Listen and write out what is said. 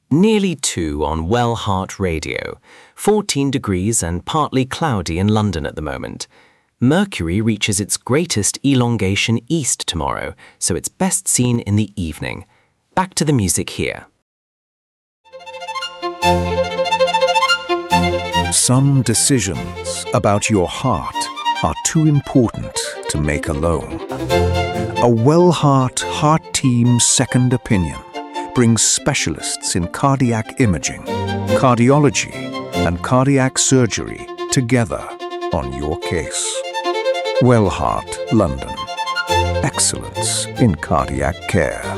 Nearly 2 on Well Heart Radio. 14 degrees and partly cloudy in London at the moment. Mercury reaches its greatest elongation east tomorrow, so it's best seen in the evening. Back to the music here. Some decisions about your heart are too important to make alone. A Well Heart Heart Team Second Opinion brings specialists in cardiac imaging, cardiology, and cardiac surgery together on your case. Well Heart, London. Excellence in cardiac care.